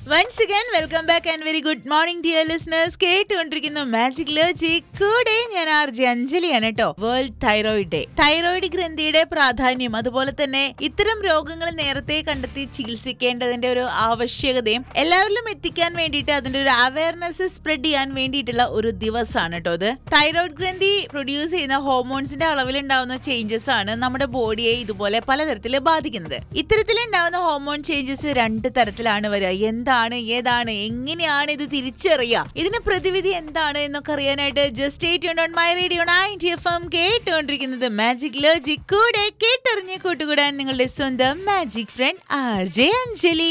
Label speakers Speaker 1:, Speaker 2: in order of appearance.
Speaker 1: Once again welcome back and very good morning dear listeners. കേട്ടുകൊണ്ടിരിക്കുന്നു magic logic. കൂടെ ഞാൻ RJ അഞ്ജലിയാണ് കേട്ടോ. World thyroid day. Thyroid ഗ്രന്ഥിയുടെ പ്രാധാന്യം, അതുപോലെ തന്നെ ഇത്തരം രോഗങ്ങൾ നേരത്തെ കണ്ടെത്തി ചികിത്സിക്കേണ്ടതിന്റെ ഒരു ആവശ്യകതയും എല്ലാവരിലും എത്തിക്കാൻ വേണ്ടിയിട്ട് അതിന്റെ ഒരു അവയർനെസ് സ്പ്രെഡ് ചെയ്യാൻ വേണ്ടിയിട്ടുള്ള ഒരു ദിവസമാണ് കേട്ടോ ഇത്. തൈറോയിഡ് ഗ്രന്ഥി പ്രൊഡ്യൂസ് ചെയ്യുന്ന ഹോർമോൺസിന്റെ അളവിലുണ്ടാവുന്ന ചേഞ്ചസ് ആണ് നമ്മുടെ ബോഡിയെ ഇതുപോലെ പലതരത്തിൽ ബാധിക്കുന്നത്. ഇത്തരത്തിലുണ്ടാവുന്ന ഹോർമോൺ ചേഞ്ചസ് രണ്ട് തരത്തിലാണ് വരിക. ഏതാണ് എങ്ങനെയാണ് ഇത് തിരിച്ചറിയുക, ഇതിന് പ്രതിവിധി എന്താണ് എന്നൊക്കെ അറിയാനായിട്ട് just stay tuned on my radio 90 FM കേട്ടുകൊണ്ടിരിക്കുന്നത് മാജിക് ലോജിക്. കൂടെ കേട്ടറിഞ്ഞ് കൂട്ടുകൂടാൻ നിങ്ങളുടെ സ്വന്തം മാജിക് ഫ്രണ്ട് ആർജെ അഞ്ജലി.